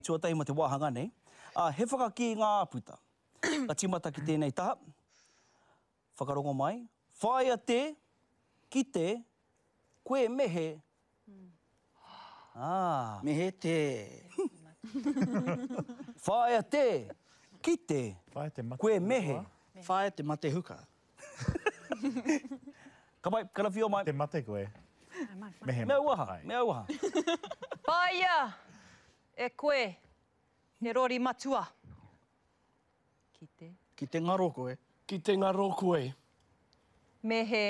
Tuatahi mo te wāhanga nei. He whakaki ngā puta. Ka timata ki tēnei taha. Whakarongo mai. Whaia te, ki te, koe mehe. Mehe te. Whaia te, ki te, koe mehe. Whaia te mate huka. Ka mai, karawhio mai. Te mate koe. Mea uaha, mea uaha. Whaia e koe, he rori matua. Ki te. Ki te ngaro koe. Ki te ngaro koe. Mehe.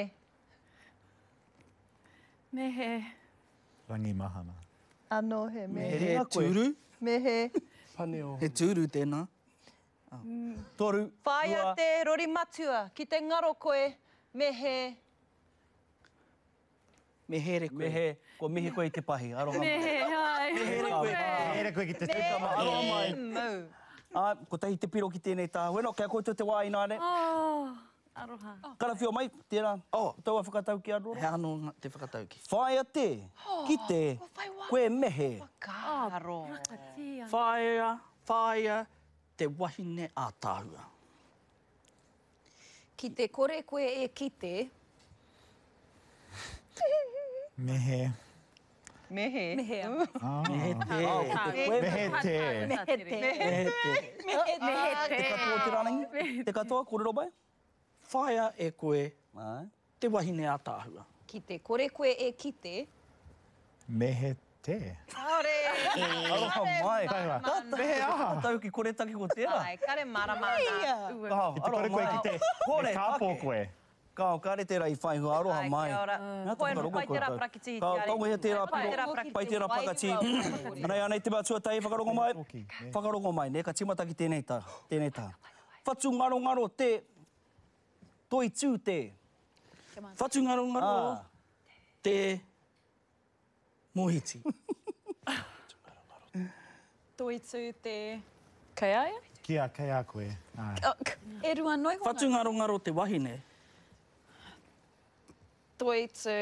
Mehe. Rangi mahana. Ano he mehe. He tūru. Mehe. Paneo. He tūru tēnā. Toru, Whaia rua. te rori matua. Ki te ngaro koe, mehe. Mehe re koe. Mehe, ko mihi koe i te pahi. Aroha mai. Mehe, hai. Here koe ki te tūkama. Aroha mai. Mau. Ko tahi te piro ki tēnei taha. Weno, kia koutou te wā ina ne. Oh, aroha. Karawhio mai, tērā. Tau a whakatau ki Arora. He anō te whakatau ki. Whaia te, ki te, koe mehe. Karo. Rakatia. Whaia te wahine a tāhua. Ki te kore koe e ki te. Mehe. Mehe. Mehe. Mehe te. Mehe te. Mehe te. Mehe te. Mehe te. Te katoa te rangi? Te katoa, kōrero mai? Whaia e koe Ai. te wahine a tāhua. Ki te kore koe e ki te. Mehe te. Aore. Aroha mai. Mehe aha. Tau ki kore taki ko tērā. Ai, kare maramana. Kaho, Ki te kore koe ki te. Kore, Me kāpō take. koe. Kaho, kare tērā i whaihu, aroha Ai, mai. kia ora. Nā Koe taka no rongo pai tērā koutou. prakiti Ka tiare. kaunga hea tērā Pai piro, tērā prakiti. pai tērā pakati. Anei anei te mātua tai, whakarongo mai. Whakarongo mai, ne, ka timata ki tēnei taha. Whatu ngaro ngaro te, toi tū te. Whatu ngaro te mohiti. Toitū te. Kaiaia? Kia koe. Ai. E rua noi hona. Whatu ngaro te wahine. Toitū.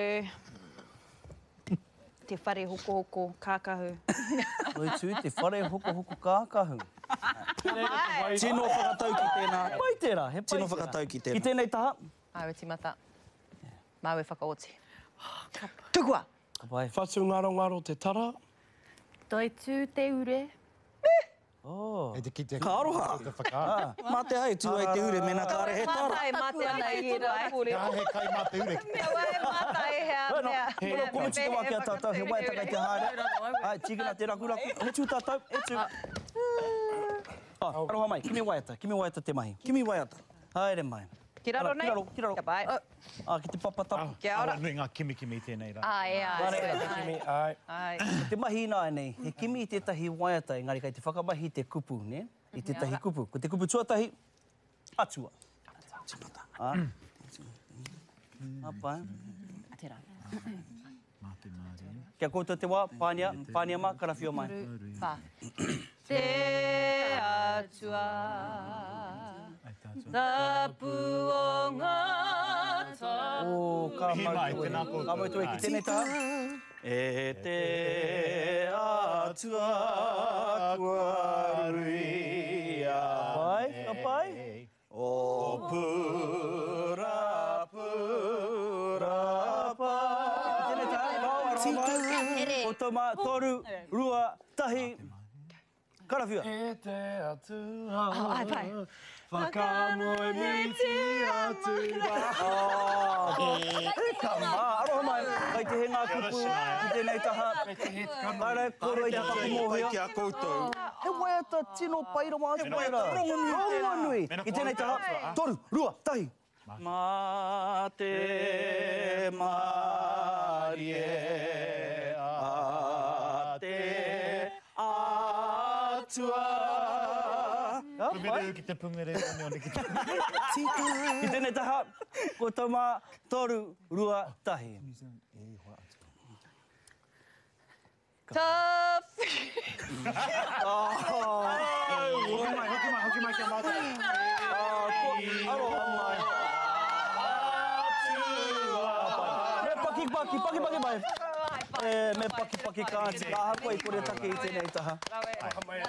Te whare hoko hoko kākahu. Toi tū te whare hoko hoko kākahu. Tino whakatau ki tēnā. Pai tērā, he pai Tino tērā. whakatau ki Ki tēnā. tēnei taha. Awe timata. Maue whakaoti. Tukua. Ka pai. Whatu ngaro te tara. Toi tū te ure. Oh. E te ki te... Ka aroha. Te whaka. Mā te hai tū ai te ure mena kāre he tara. Mātai, mate ana i rā kore. Ka he kai mā te ure. Mea wai mātai hea. Kono kono tika wā kia tātou, he wai takai te haere. Ai, tīkina te rakuraku. He tū tātou, he tū. Aroha mai, kimi waiata te mahi. Kimi waiata. Haere mai. Ki raro nei? Ki raro. Kia pai. Ki te papatapu. Kia ora. Nui ngā kimi tēnei rā. Ai, Kimi, ai. ai. Te mahi ina nei, he kimi i tētahi waiata, engari kai te whakamahi te kupu, ne? I tētahi kupu. Ko te kupu tuatahi, atua. Apa, Tērā. Mā te māri. Kia koutou te wā, pānia mā, karawhio mai. Pā. Te atua. Tapu o ngā tapu. Ka Mihi mai, tēnā koutou. Ka mau tue ki tēnei taha. E te atua kua ruia. Pai, ka pai. O pura pai. Tēnei taha, aroha mai. O tau mā, toru, rua, tahi. Karawhia. E te atua. Ai, pai. Whakamoi miti atua. Aroha mai, kai te he ngā kupu, ki tēnei taha. Kāre, koro i te whakamohia. Kia koutou. He waiata tino paira mā te paira. Rongo nui. Ki tēnei taha, toru, rua, tahi. Mā te mari e a te atua. Pumeru ki te pungere, ane ki te... Ki tēnei taha, ko tau mā, toru, rua, tahi. Tough. Hoki mai kia mātai. Aroha mai. He paki mai. me paki paki kāti, ka hako i kore take i tēnei taha.